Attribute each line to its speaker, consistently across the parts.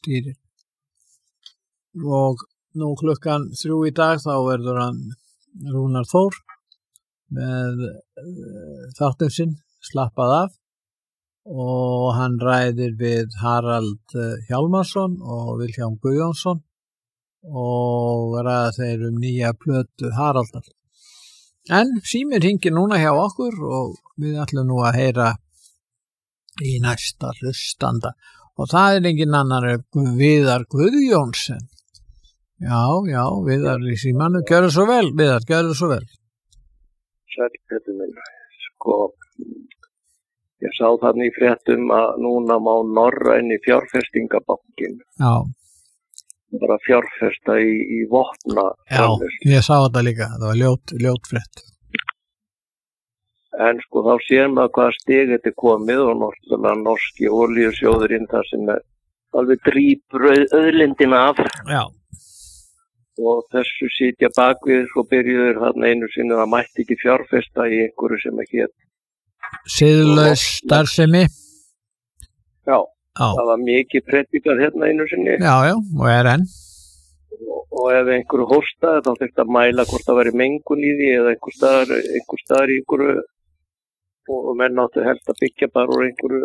Speaker 1: stýrir. Og nú klukkan 3 í dag þá verður hann Rúnar Þór með þáttinn sinn slappað af og hann ræðir við Harald Hjálmarsson og Vilhjálm Guðjónsson og ræða þeir nýja plötu Haraldar. En síminn hringir núna hjá okkur og við ætlum nú að heyra í næsta hlustanda og það engin annar Viðar Guðjónsson. Já, Viðar í símanum, gjörðu svo vel, Viðar, gjörðu svo vel.
Speaker 2: Sæll, þetta minn, sko, ég sá þannig í fréttum að núna má Norræni fjárfestingabankin.
Speaker 1: Já.
Speaker 2: Bara fjárfesta í vopna.
Speaker 1: Já, ég sá þetta líka, það var ljót frétt.
Speaker 2: En sko þá sér maður hvaða stig þetta komið og náttúrulega norski olíusjóðurinn þar sem alveg drýpur auðlindina af.
Speaker 1: Já. Og
Speaker 2: þessu sitja bakvið svo byrjuður þarna einu sinni að mætti ekki fjárfesta í einhverju sem ekki
Speaker 1: siðlaus starfsemi.
Speaker 2: Já. Það var mikið predikað hérna einu sinni.
Speaker 1: Já, og enn.
Speaker 2: Og ef einhverju hóstaði þá þurfti að mæla hvort það væri mengun í því eða einhver staðar í einhverju og menn áttu helst að byggja bara úr einhverju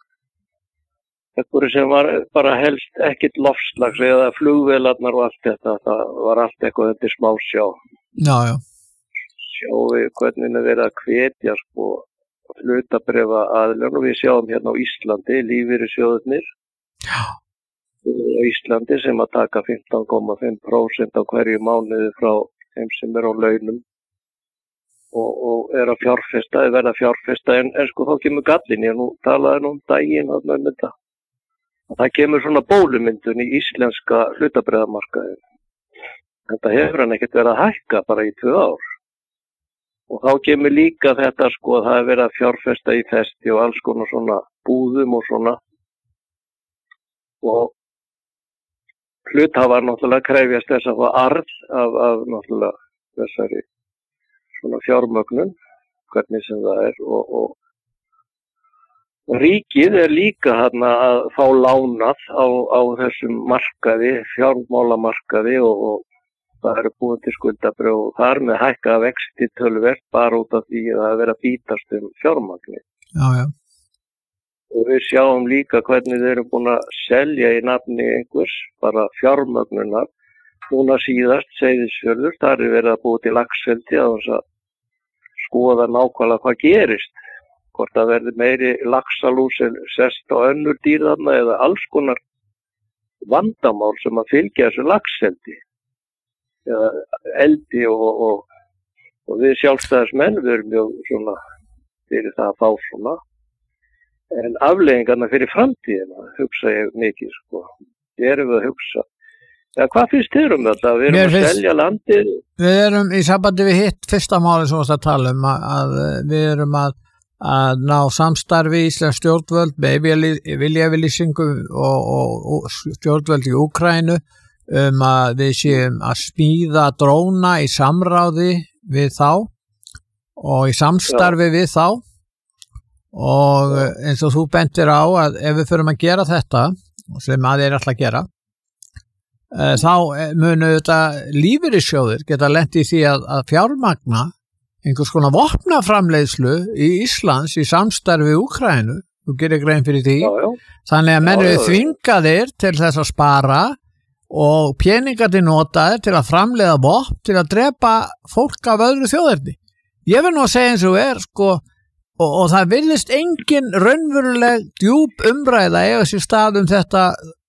Speaker 2: sem var bara helst ekkert loftslags eða flugvélarnar og allt þetta. Það var allt eitthvað þetta smásjá.
Speaker 1: Já.
Speaker 2: Sjáum við hvernig það verið að hvetja sko hlutabréfa aðilar og við sjáum hérna á Íslandi lífeyrissjóðirnir á Íslandi sem að taka 15,5% á hverju mánuði frá þeim sem á launum og að fjárfesta, verða að fjárfesta en sko þá kemur gallin, ég nú talaði um daginn þarna þetta. Það kemur svona bólumyndun í íslenska hlutabréfamarkaði. Þetta hefur hann ekkert verið að hækka bara í 2 ár. Og þá kemur líka þetta sko að það er verið að fjárfesta í festi og alls konar svona búðum og svona. Og hluthafar náttúrulega krefjast þess að fá arð af náttúrulega þessari svona fjármögnun, hvernig sem það er. Og ríkið er líka hérna að fá lánað á þessum markaði, fjármálamarkaði og það eru búin til skuldabréf og þar með hækka vexti töluvert bara út af því að það er verið að bítast fjármagni.
Speaker 1: Já.
Speaker 2: Og við sjáum líka hvernig þeir eru búin að selja í nafni einhvers, bara fjármagnunar. Núna síðast Seyðisfjörður, þar er verið að búi til laxeldi að þess að skoða nákvæmlega hvað gerist. Hvort það verður meiri laxalús en sest á önnur dýr þarna eða alls konar vandamál sem að fylgja þessu laxeldi. Eða eldi og við sjálfstæðismenn við erum mjög svona fyrir það að fá svona en afleiðingarna fyrir framtíðina hugsa ég mikið sko erum við að hugsa hvað finnst þér þetta? Við erum að selja landið.
Speaker 1: Við erum í sambandi við hitt fyrsta máli sem við tala um að við erum að ná samstarfi í Íslands stjórnvöld með viljayfirlýsingu og stjórnvöld í Úkraínu að við séum að smíða dróna í samráði við þá og í samstarfi við þá og eins og þú bentir á að ef við förum að gera þetta sem að þeir alltaf að gera þá munu þetta lífeyrissjóðir geta lent í því að fjármagna einhvers konar vopnaframleiðslu í Íslands í samstarfi við Úkraínu, þú gerir grein fyrir því þannig að menn eru þvingaðir til þess að spara og peningarnir notaðir til að framleiða vopn til að drepa fólk af öðru þjóðerni. Ég vil nú að segja eins og sko, og það virðist engin raunveruleg djúp umræða eiga sér stað þetta,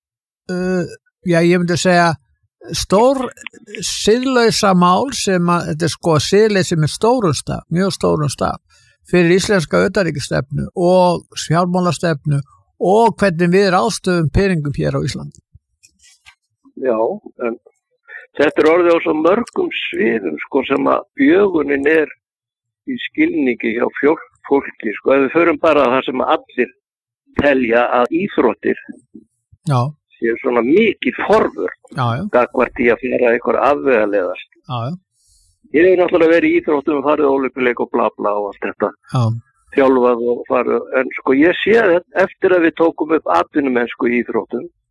Speaker 1: ég myndi segja, stór siðlausa mál sem þetta sko siðleysi með mjög stórum staf, fyrir íslenska utanríkisstefnu og fjármálastefnu og hvernig við ráðstöfum peningum hér á Íslandi.
Speaker 2: Já, en þetta er orðið á svo mörgum sviðum sko sem að bjögunin í skilningi hjá fólki sko, ef við förum bara að það sem allir telja að íþróttir séu svona mikið forvörn gagnvart í að fara eitthvað afvegaleiðast. Ég hef náttúrulega verið í íþróttum og farið ólympíuleik og bla bla og allt þetta. Þjálfað og farið, en sko ég sé þetta eftir að við tókum upp atvinnumennsku í íþróttum